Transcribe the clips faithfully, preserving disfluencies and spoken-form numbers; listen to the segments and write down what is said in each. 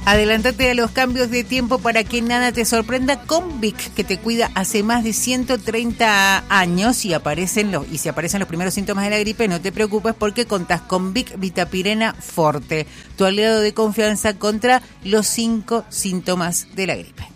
Adelántate a los cambios de tiempo para que nada te sorprenda con Vic, que te cuida hace más de ciento treinta años y aparecen los y si aparecen los primeros síntomas de la gripe, no te preocupes porque contás con Vic Vitapirena Forte, tu aliado de confianza contra los cinco síntomas de la gripe.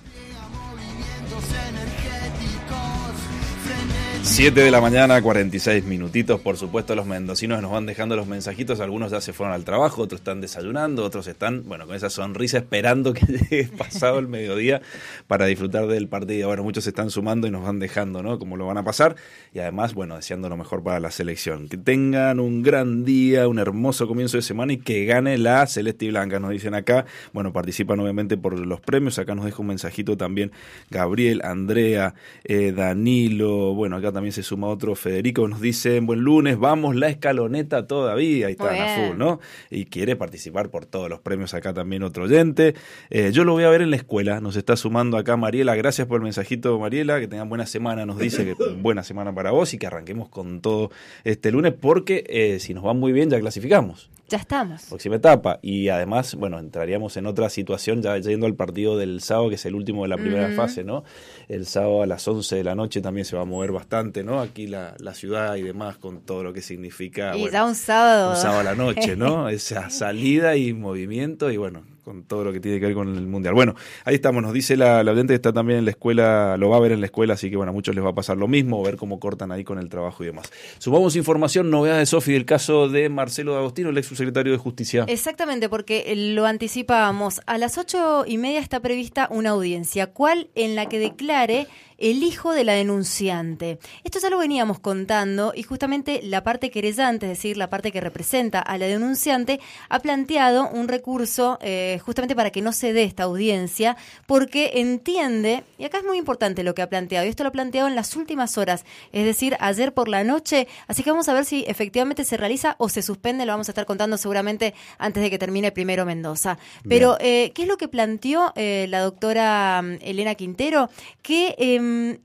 siete de la mañana, cuarenta y seis minutitos. Por supuesto, los mendocinos nos van dejando los mensajitos. Algunos ya se fueron al trabajo, otros están desayunando, otros están, bueno, con esa sonrisa esperando que llegue pasado el mediodía para disfrutar del partido. Bueno, muchos se están sumando y nos van dejando, ¿no? Cómo lo van a pasar. Y además, bueno, deseando lo mejor para la selección. Que tengan un gran día, un hermoso comienzo de semana y que gane la Celeste y Blanca. Nos dicen acá, bueno, participan obviamente por los premios. Acá nos deja un mensajito también Gabriel, Andrea, eh, Danilo. Bueno, acá también se suma otro Federico, nos dice, buen lunes, vamos la escaloneta todavía, ahí están a full, ¿no? Y quiere participar por todos los premios, acá también otro oyente. Eh, yo lo voy a ver en la escuela, nos está sumando acá Mariela, gracias por el mensajito Mariela, que tengan buena semana, nos dice que buena semana para vos y que arranquemos con todo este lunes, porque eh, si nos va muy bien ya clasificamos. Ya estamos. Próxima etapa. Y además, bueno, entraríamos en otra situación ya yendo al partido del sábado, que es el último de la primera uh-huh. fase, ¿no? El sábado a las once de la noche también se va a mover bastante, ¿no? Aquí la, la ciudad y demás, con todo lo que significa... Y bueno, ya un sábado. Un sábado a la noche, ¿no? Esa salida y movimiento y bueno... con todo lo que tiene que ver con el Mundial. Bueno, ahí estamos, nos dice la, la oyente que está también en la escuela, lo va a ver en la escuela, así que bueno, a muchos les va a pasar lo mismo, ver cómo cortan ahí con el trabajo y demás. Sumamos información, novedades de Sofi del caso de Marcelo D'Agostino, el ex subsecretario de Justicia. Exactamente, porque lo anticipábamos, a las ocho y media está prevista una audiencia, ¿cuál? En la que declare el hijo de la denunciante. Esto ya lo veníamos contando y justamente la parte querellante, es decir, la parte que representa a la denunciante, ha planteado un recurso eh, justamente para que no se dé esta audiencia, porque entiende, y acá es muy importante lo que ha planteado, y esto lo ha planteado en las últimas horas, es decir, ayer por la noche, así que vamos a ver si efectivamente se realiza o se suspende, lo vamos a estar contando seguramente antes de que termine primero Mendoza. Pero, eh, ¿qué es lo que planteó eh, la doctora Elena Quintero? Que... Eh,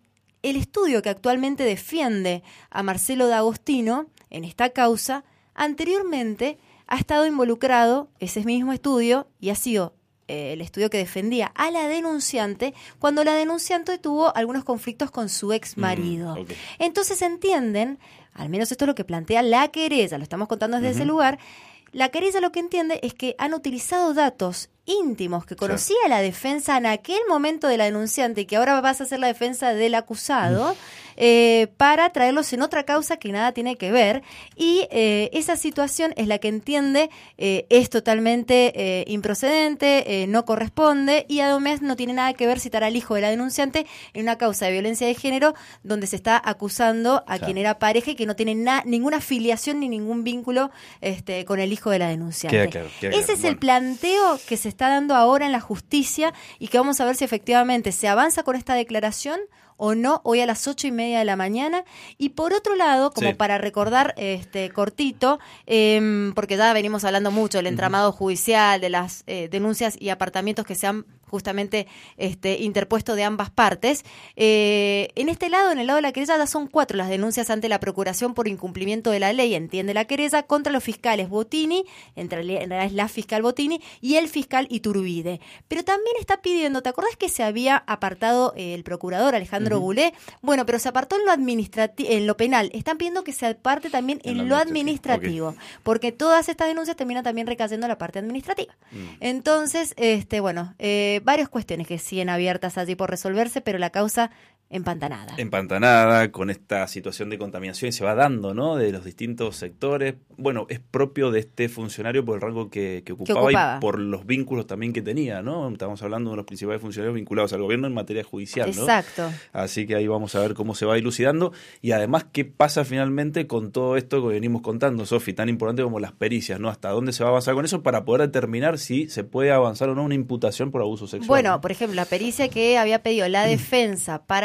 el estudio que actualmente defiende a Marcelo D'Agostino en esta causa, anteriormente ha estado involucrado ese mismo estudio y ha sido eh, el estudio que defendía a la denunciante cuando la denunciante tuvo algunos conflictos con su ex marido. Mm, okay. Entonces entienden, al menos esto es lo que plantea la querella, lo estamos contando desde uh-huh. ese lugar, la querella lo que entiende es que han utilizado datos íntimos que conocía sí. la defensa en aquel momento de la denunciante y que ahora vas a hacer la defensa del acusado eh, para traerlos en otra causa que nada tiene que ver y eh, esa situación es la que entiende eh, es totalmente eh, improcedente, eh, no corresponde y además no tiene nada que ver citar al hijo de la denunciante en una causa de violencia de género donde se está acusando a sí. quien era pareja y que no tiene na- ninguna afiliación ni ningún vínculo este, con el hijo de la denunciante. Queda claro, queda Ese claro. es Bueno. el planteo que se está dando ahora en la justicia y que vamos a ver si efectivamente se avanza con esta declaración o no, hoy a las ocho y media de la mañana. Y por otro lado, como sí. para recordar este cortito, eh, porque ya venimos hablando mucho del entramado uh-huh. judicial, de las eh, denuncias y apartamientos que se han justamente este, interpuesto de ambas partes. Eh, en este lado, en el lado de la querella, ya son cuatro las denuncias ante la Procuración por incumplimiento de la ley, entiende la querella, contra los fiscales Bottini, en realidad es la fiscal Bottini, y el fiscal Iturbide. Pero también está pidiendo, ¿te acordás que se había apartado eh, el procurador Alejandro uh-huh. Boulet? Bueno, pero se apartó en lo administrativo, en lo penal. Están pidiendo que se aparte también en, en lo administrativo, okay. porque todas estas denuncias terminan también recayendo en la parte administrativa. Uh-huh. Entonces, este, bueno, eh, varias cuestiones que siguen abiertas allí por resolverse, pero la causa empantanada. Empantanada, con esta situación de contaminación se va dando, ¿no? De los distintos sectores. Bueno, es propio de este funcionario por el rango que, que, ocupaba, que ocupaba y por los vínculos también que tenía, ¿no? Estamos hablando de los principales funcionarios vinculados al gobierno en materia judicial, ¿no? Exacto. Así que ahí vamos a ver cómo se va dilucidando y además qué pasa finalmente con todo esto que venimos contando, Sofi, tan importante como las pericias, ¿no? Hasta dónde se va a avanzar con eso para poder determinar si se puede avanzar o no una imputación por abuso sexual. Bueno, ¿no? por ejemplo, la pericia que había pedido la defensa para la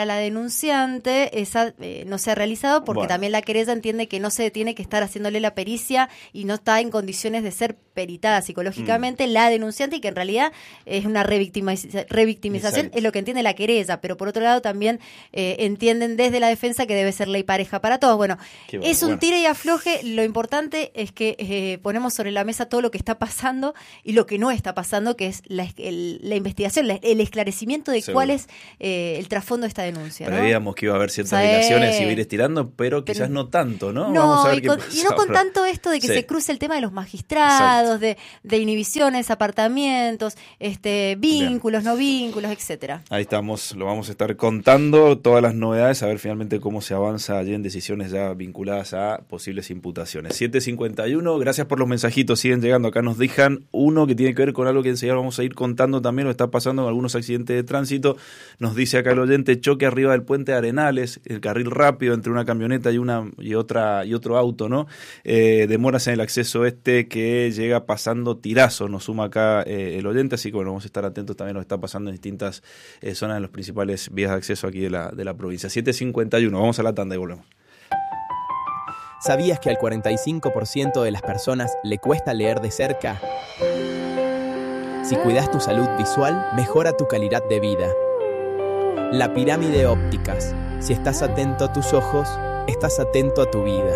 la denunciante esa eh, no se ha realizado porque Bueno. también la querella entiende que no se tiene que estar haciéndole la pericia y no está en condiciones de ser peritada psicológicamente mm. la denunciante, y que en realidad es una revictimiza- revictimización, Exacto. es lo que entiende la querella, pero por otro lado también eh, entienden desde la defensa que debe ser ley pareja para todos. Bueno, bueno es un bueno. tire y afloje. Lo importante es que eh, ponemos sobre la mesa todo lo que está pasando y lo que no está pasando, que es la, el, la investigación, la, el esclarecimiento de Seguro. cuál es eh, el trasfondo de esta denuncia. Prevíamos ¿no? que iba a haber ciertas sí. dilaciones y iba a ir estirando, pero quizás pero, no tanto, ¿no? No, Vamos a ver y, qué con, pasa. y no con tanto esto de que sí. se cruce el tema de los magistrados, de, de inhibiciones, apartamientos, este, vínculos, Bien. no vínculos, etcétera. Ahí estamos, lo vamos a estar contando, todas las novedades, a ver finalmente cómo se avanza allí en decisiones ya vinculadas a posibles imputaciones. siete cincuenta y uno, gracias por los mensajitos, siguen llegando, acá nos dejan uno que tiene que ver con algo que enseguida vamos a ir contando también, lo está pasando con algunos accidentes de tránsito. Nos dice acá el oyente, choque arriba del puente de Arenales, el carril rápido entre una camioneta y una y otra y otro auto, ¿no? Eh, demoras en el acceso este que llega pasando Tirazo, nos suma acá eh, el oyente, así que bueno, vamos a estar atentos también a lo que está pasando en distintas eh, zonas de las principales vías de acceso aquí de la, de la provincia. siete cincuenta y uno, vamos a la tanda y volvemos. ¿Sabías que al cuarenta y cinco por ciento de las personas le cuesta leer de cerca? Si cuidas tu salud visual, mejora tu calidad de vida. La Pirámide Ópticas. Si estás atento a tus ojos, estás atento a tu vida.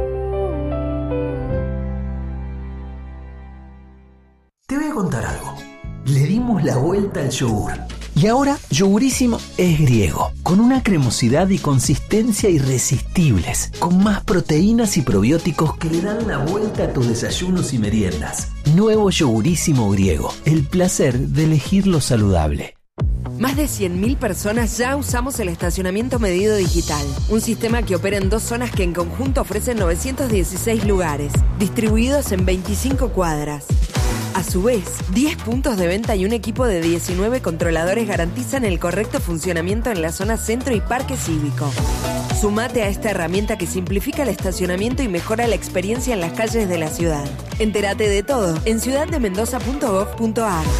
Te voy a contar algo. Le dimos la vuelta al yogur. Y ahora, Yogurísimo es griego, con una cremosidad y consistencia irresistibles, con más proteínas y probióticos que le dan la vuelta a tus desayunos y meriendas. Nuevo Yogurísimo griego, el placer de elegir lo saludable. Más de cien mil personas ya usamos el estacionamiento medido digital, un sistema que opera en dos zonas que en conjunto ofrecen novecientos dieciséis lugares, distribuidos en veinticinco cuadras. A su vez, diez puntos de venta y un equipo de diecinueve controladores garantizan el correcto funcionamiento en la zona centro y parque cívico. Sumate a esta herramienta que simplifica el estacionamiento y mejora la experiencia en las calles de la ciudad. Entérate de todo en ciudad de mendoza punto gov punto a r.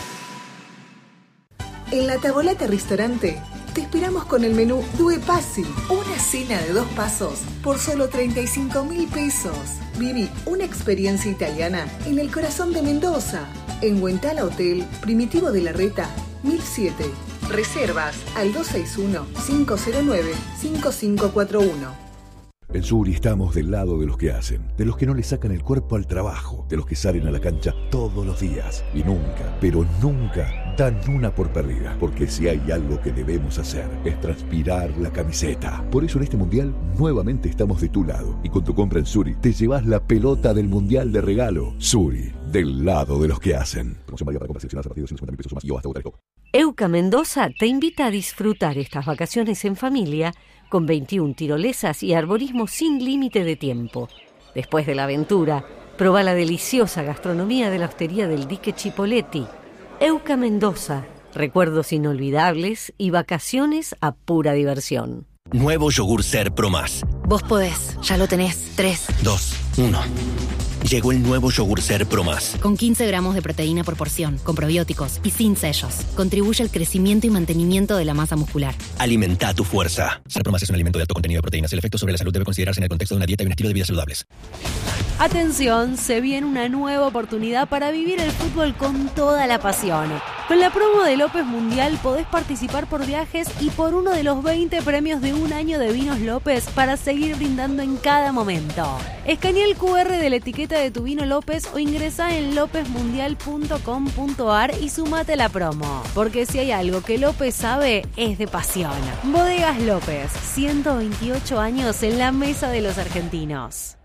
En La Tavolata Restaurante te esperamos con el menú Due Passi, una cena de dos pasos por solo treinta y cinco mil pesos. Viví una experiencia italiana en el corazón de Mendoza, en Huentala Hotel, Primitivo de la Reta, mil siete. Reservas al dos seis uno, cinco cero nueve, cinco cinco cuatro uno. En Suri estamos del lado de los que hacen, de los que no le sacan el cuerpo al trabajo, de los que salen a la cancha todos los días y nunca, pero nunca dan una por perdida, porque si hay algo que debemos hacer es transpirar la camiseta. Por eso en este mundial nuevamente estamos de tu lado y con tu compra en Suri te llevas la pelota del mundial de regalo. Suri, del lado de los que hacen. Promoción válida para compras seleccionadas a partir de doscientos cincuenta mil pesos o más y o hasta votar el Euca Mendoza te invita a disfrutar estas vacaciones en familia con veintiuna tirolesas y arborismo sin límite de tiempo. Después de la aventura, proba la deliciosa gastronomía de la hostería del Dique Chipoleti. Euca Mendoza, recuerdos inolvidables y vacaciones a pura diversión. Nuevo yogur Ser Pro Más. Vos podés, ya lo tenés. tres, dos, uno. Llegó el nuevo yogur Ser Pro Más. Con quince gramos de proteína por porción, con probióticos y sin sellos. Contribuye al crecimiento y mantenimiento de la masa muscular. Alimenta tu fuerza. Ser Pro Más es un alimento de alto contenido de proteínas. El efecto sobre la salud debe considerarse en el contexto de una dieta y un estilo de vida saludables. Atención, se viene una nueva oportunidad para vivir el fútbol con toda la pasión. Con la promo de López Mundial podés participar por viajes y por uno de los veinte premios de un año de vinos López para seguir brindando en cada momento. Escanea el cu erre de la etiqueta de tu vino López o ingresa en lópez mundial punto com punto a r y sumate a la promo. Porque si hay algo que López sabe, es de pasión. Bodegas López, ciento veintiocho años en la mesa de los argentinos.